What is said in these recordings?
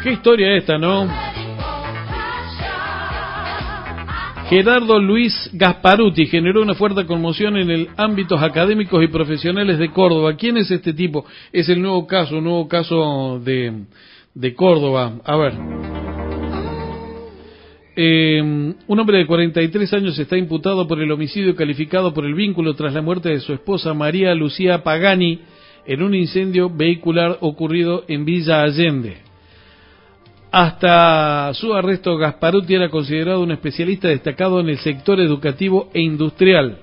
Qué historia esta, ¿no? Gerardo Luis Gasparuti generó una fuerte conmoción en el ámbitos académicos y profesionales de Córdoba. ¿Quién es este tipo? Es el nuevo caso de Córdoba. A ver. Un hombre de 43 años está imputado por el homicidio calificado por el vínculo tras la muerte de su esposa María Lucía Pagani en un incendio vehicular ocurrido en Villa Allende. Hasta su arresto, Gasparuti era considerado un especialista destacado en el sector educativo e industrial.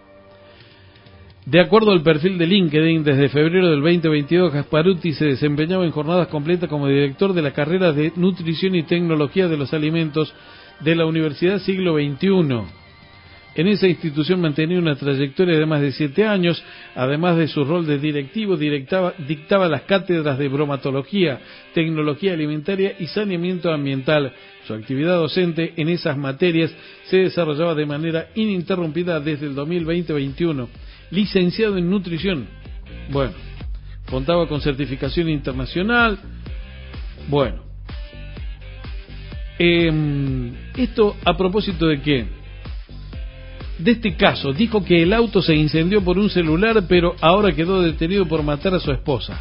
De acuerdo al perfil de LinkedIn, desde febrero del 2022, Gasparuti se desempeñaba en jornadas completas como director de la carrera de Nutrición y Tecnología de los Alimentos de la Universidad Siglo XXI. En esa institución mantenía una trayectoria de más de 7 años, además de su rol de directivo, dictaba las cátedras de bromatología, tecnología alimentaria y saneamiento ambiental. Su actividad docente en esas materias se desarrollaba de manera ininterrumpida desde el 2020-21. Licenciado en nutrición. Bueno, contaba con certificación internacional. Bueno. Esto a propósito de qué? De este caso, dijo que el auto se incendió por un celular, pero ahora quedó detenido por matar a su esposa.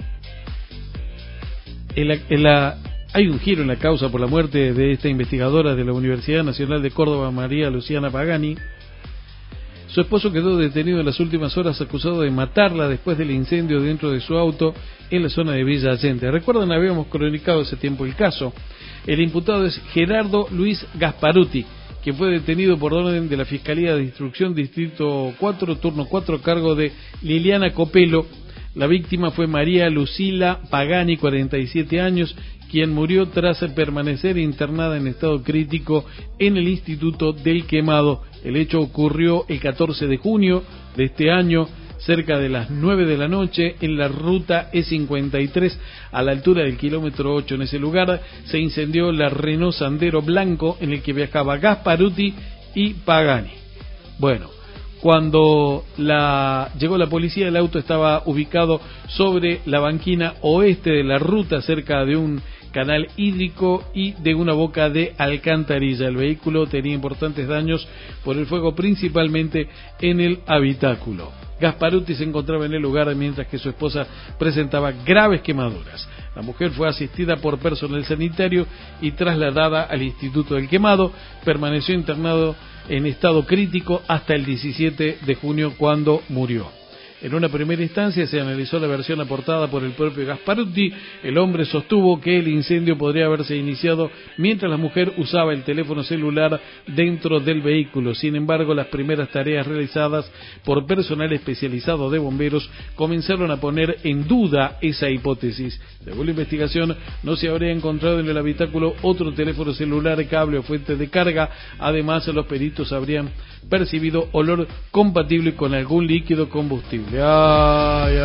Hay un giro en la causa por la muerte de esta investigadora de la Universidad Nacional de Córdoba, María Luciana Pagani. Su esposo quedó detenido en las últimas horas acusado de matarla después del incendio dentro de su auto en la zona de Villa Allende. Recuerdan, habíamos cronicado hace tiempo el caso. El imputado es Gerardo Luis Gasparuti, que fue detenido por orden de la Fiscalía de Instrucción Distrito 4, turno 4, a cargo de Liliana Copelo. La víctima fue María Lucila Pagani, 47 años, quien murió tras permanecer internada en estado crítico en el Instituto del Quemado. El hecho ocurrió el 14 de junio de este año, cerca de las 9 de la noche, en la ruta E53, a la altura del kilómetro 8. En ese lugar se incendió la Renault Sandero blanco en el que viajaba Gasparuti y Pagani. Bueno, cuando llegó la policía, el auto estaba ubicado sobre la banquina oeste de la ruta, cerca de un canal hídrico y de una boca de alcantarilla. El vehículo tenía importantes daños por el fuego, principalmente en el habitáculo. Gasparuti se encontraba en el lugar mientras que su esposa presentaba graves quemaduras. La mujer fue asistida por personal sanitario y trasladada al Instituto del Quemado. Permaneció internado en estado crítico hasta el 17 de junio, cuando murió. En una primera instancia se analizó la versión aportada por el propio Gasparuti. El hombre sostuvo que el incendio podría haberse iniciado mientras la mujer usaba el teléfono celular dentro del vehículo. Sin embargo, las primeras tareas realizadas por personal especializado de bomberos comenzaron a poner en duda esa hipótesis. Según la investigación, no se habría encontrado en el habitáculo otro teléfono celular, cable o fuente de carga. Además, los peritos habrían percibido olor compatible con algún líquido combustible. Ay.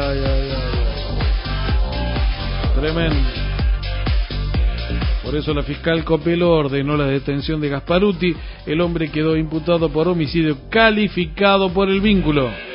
Tremendo. Por eso la fiscal Copelo ordenó la detención de Gasparuti. El hombre quedó imputado por homicidio calificado por el vínculo.